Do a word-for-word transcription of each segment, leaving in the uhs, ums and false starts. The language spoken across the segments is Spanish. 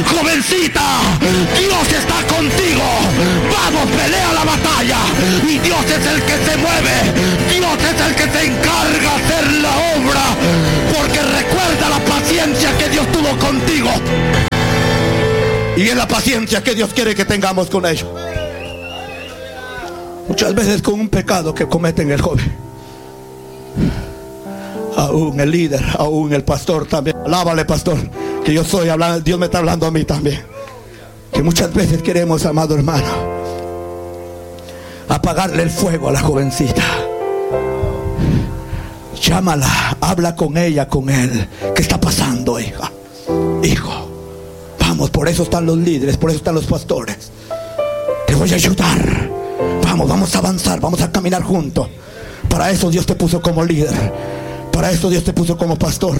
Jovencita, Dios está contigo. Vamos, pelea la batalla. Y Dios es el que se mueve. Dios es el que se encarga de hacer la obra. Porque recuerda la paciencia que Dios tuvo contigo. Y es la paciencia que Dios quiere que tengamos con ellos. Muchas veces con un pecado que cometen el joven, aún el líder, aún el pastor también. Alábale, pastor, que yo soy hablando, Dios me está hablando a mí también. Que muchas veces queremos, amado hermano, apagarle el fuego a la jovencita. Llámala, habla con ella, con él. ¿Qué está pasando, hija? Hijo, vamos, por eso están los líderes, por eso están los pastores. Te voy a ayudar. Vamos, vamos a avanzar, vamos a caminar juntos. Para eso Dios te puso como líder. Para eso Dios te puso como pastor.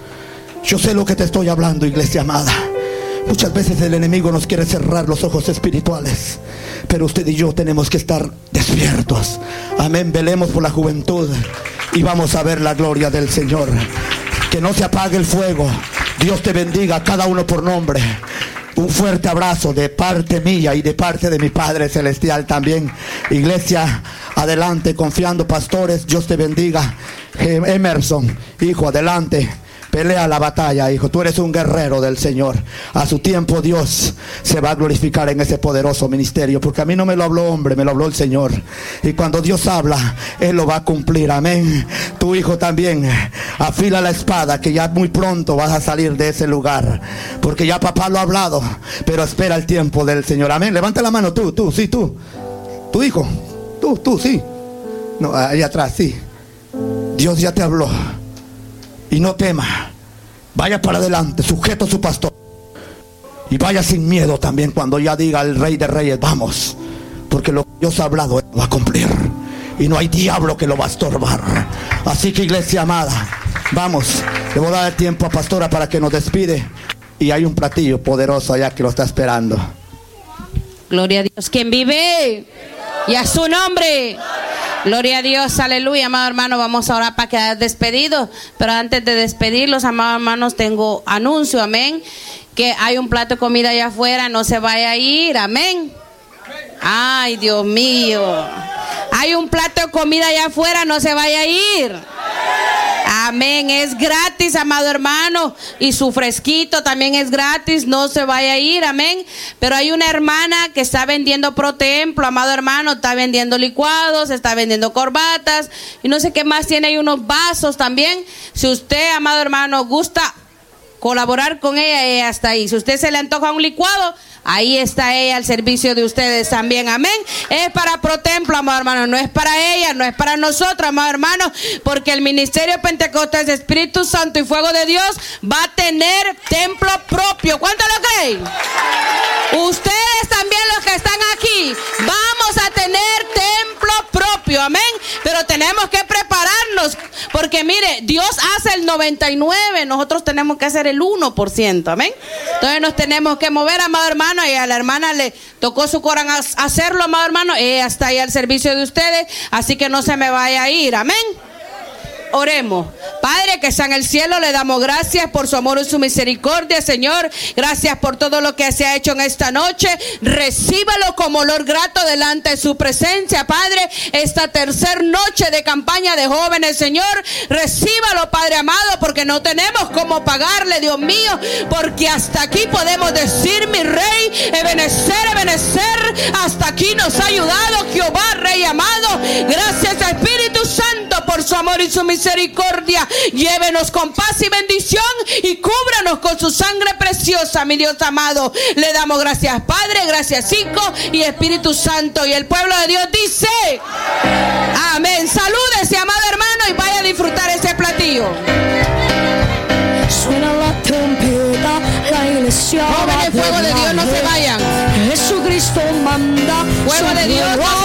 Yo sé lo que te estoy hablando, iglesia amada. Muchas veces el enemigo nos quiere cerrar los ojos espirituales, pero usted y yo tenemos que estar despiertos. Amén, velemos por la juventud y vamos a ver la gloria del Señor. Que no se apague el fuego. Dios te bendiga a cada uno por nombre. Un fuerte abrazo de parte mía y de parte de mi Padre Celestial también. Iglesia, adelante, confiando, pastores, Dios te bendiga. Emerson, hijo, adelante. Pelea la batalla, hijo. Tú eres un guerrero del Señor. A su tiempo Dios se va a glorificar en ese poderoso ministerio. Porque a mí no me lo habló hombre, me lo habló el Señor. Y cuando Dios habla, Él lo va a cumplir. Amén. Tu hijo también. Afila la espada, que ya muy pronto vas a salir de ese lugar. Porque ya papá lo ha hablado. Pero espera el tiempo del Señor. Amén. Levanta la mano tú, tú, sí, tú. Tu hijo. Tú, tú, sí. No, ahí atrás, sí. Dios ya te habló. Y no tema, vaya para adelante, sujeto a su pastor. Y vaya sin miedo también cuando ya diga el Rey de Reyes, vamos. Porque lo que Dios ha hablado, Él va a cumplir. Y no hay diablo que lo va a estorbar. Así que, iglesia amada, vamos. Le voy a dar el tiempo a pastora para que nos despide. Y hay un platillo poderoso allá que lo está esperando. Gloria a Dios, quien vive. Y a su nombre. Gloria a Dios, aleluya, amado hermano. Vamos ahora para quedar despedidos. Pero antes de despedirlos, amados hermanos, tengo anuncio, amén. Que hay un plato de comida allá afuera, no se vaya a ir, amén. Ay, Dios mío. Hay un plato de comida allá afuera, no se vaya a ir. Amén, es gratis, amado hermano. Y su fresquito también es gratis, no se vaya a ir, amén. Pero hay una hermana que está vendiendo Pro Templo, amado hermano. Está vendiendo licuados, está vendiendo corbatas y no sé qué más tiene. Hay unos vasos también. Si usted, amado hermano, gusta colaborar con ella, ella está ahí. Si usted se le antoja un licuado, ahí está ella al servicio de ustedes también, amén. Es para Pro Templo, amado hermano, no es para ella, no es para nosotros, amado hermano, porque el ministerio Pentecostés, Espíritu Santo y Fuego de Dios va a tener templo propio. ¿Cuánto lo creen? Ustedes también, los que están aquí, vamos a tener templo propio, amén. Pero tenemos que prepararnos, porque mire, Dios hace el noventa y nueve por ciento, nosotros tenemos que hacer el uno por ciento, amén. Entonces nos tenemos que mover, amado hermano, y a la hermana le tocó su corazón hacerlo, amado hermano. Ella está ahí al servicio de ustedes, así que no se me vaya a ir, amén. Oremos. Padre que está en el cielo, le damos gracias por su amor y su misericordia, Señor. Gracias por todo lo que se ha hecho en esta noche. Recíbalo como olor grato delante de su presencia, Padre. Esta tercera noche de campaña de jóvenes, Señor, recíbalo, Padre amado, porque no tenemos cómo pagarle, Dios mío, porque hasta aquí podemos decir, mi Rey, Ebenecer, Ebenecer, hasta aquí nos ha ayudado Jehová, Rey amado. Gracias, Espíritu Santo, por su amor y su misericordia. Llévenos con paz y bendición y cúbranos con su sangre preciosa, mi Dios amado. Le damos gracias, Padre, gracias, Hijo y Espíritu Santo. Y el pueblo de Dios dice amén. Salúdese, amado hermano, y vaya a disfrutar ese platillo. Suena la trompeta, la iglesia. Jóvenes, fuego de Dios, no se vayan. Jesucristo manda. Fuego de Dios, no